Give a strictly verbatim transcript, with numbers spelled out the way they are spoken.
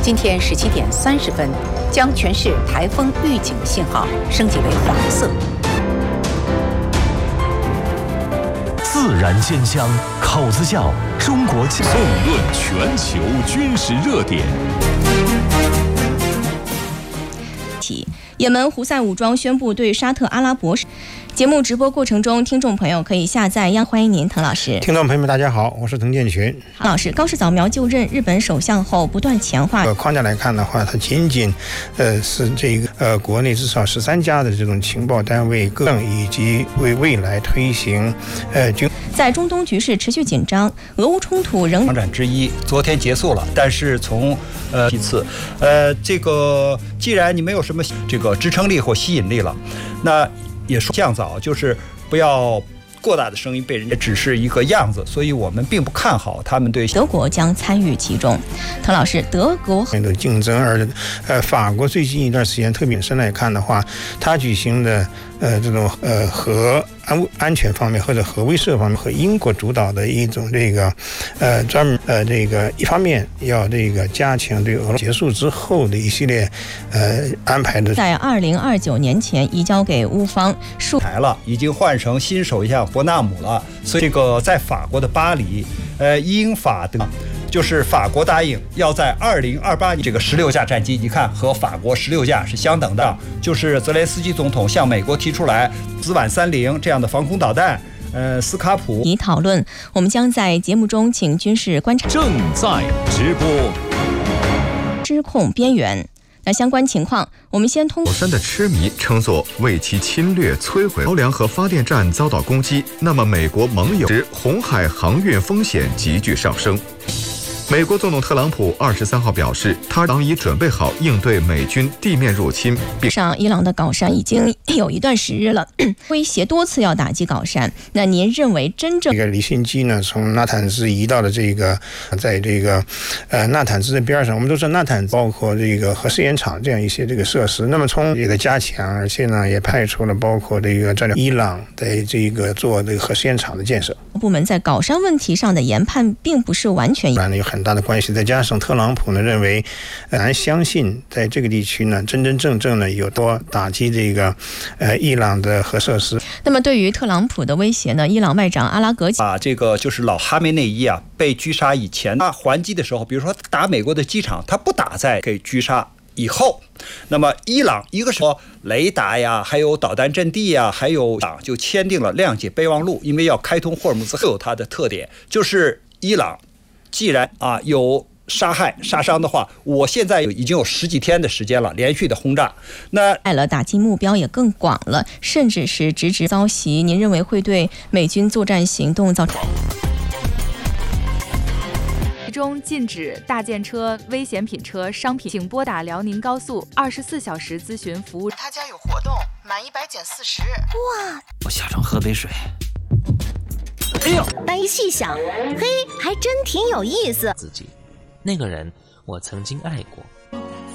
今天十七点三十分，将全市台风预警信号升级为黄色。 自然鲜香，口子窖，中国纵论全球军事热点。 也门胡塞武装宣布对沙特阿拉伯。节目直播过程中，听众朋友可以下载央，欢迎您，滕老师。 听众朋友们，大家好，我是滕建群。 滕老师，高市早苗就任日本首相后，不断强化。 呃，框架来看的话，它仅仅呃是这个呃国内至少十三家的这种情报单位更以及为未来推行呃军。 在中东局势持续紧张，俄乌冲突仍抗战之一，昨天结束了，但是从呃其次，呃这个既然你没有什么这个支撑力或吸引力了，那也说降噪就是不要过大的声音被人，也只是一个样子，所以我们并不看好他们对德国将参与其中。滕老师，德国的竞争，而呃法国最近一段时间特别深来看的话，他举行的呃这种呃核安安全方面或者核威慑方面和英国主导的一种这个呃专门呃这个一方面要这个加强对俄罗斯结束之后的一系列呃安排的， 在二零二九年前移交给乌方，数台了，已经换成新首相伯纳姆了，所以这个在法国的巴黎，呃英法德。就是法国答应要在二零二八年这个十六架战机，你看和法国十六架是相等的。就是泽连斯基总统向美国提出来斯婉三零这样的防空导弹，呃，斯卡普。 以讨论，我们将在节目中请军事观察。 正在直播。 失控边缘。那相关情况，我们先通过。 火山的痴迷称作为其侵略摧毁桥梁和发电站遭到攻击，那么美国盟友红海航运风险急剧上升。美国总统特朗普二十三号表示，他党已准备好应对美军地面入侵。 上伊朗的搞山已经有一段时日了，威胁多次要打击搞山。那您认为真正这个离心机呢，从纳坦兹移到了这个，在这个呃纳坦兹的边上，我们都知道纳坦兹包括这个核试验场这样一些这个设施。那么从这个加强，而且呢也派出了包括这个在伊朗的这个做这个核试验场的建设。 部门在搞山问题上的研判并不是完全一样，有很大的关系。再加上特朗普呢认为，很难相信在这个地区呢真真正正的有多打击这个呃伊朗的核设施。 那么对于特朗普的威胁呢，伊朗外长阿拉格啊，这个就是老哈梅内伊啊被狙杀以前，他还击的时候，比如说打美国的机场，他不打在给狙杀以后，那么伊朗一个是说雷达呀，还有导弹阵地呀，还有党就签订了谅解备忘录，因为要开通霍尔木兹，有它的特点，就是伊朗既然啊有杀害杀伤的话，我现在已经有十几天的时间了，连续的轰炸，那爱了打击目标也更广了，甚至是直指遭袭。您认为会对美军作战行动造成？ 中禁止大件车、危险品车、商品，请拨打辽宁高速二十四小时咨询服务。 他家有活动，满一百减四十。 哇！ 我下床喝杯水。 哎呦！但一细想，嘿，还真挺有意思。 自己，那个人我曾经爱过。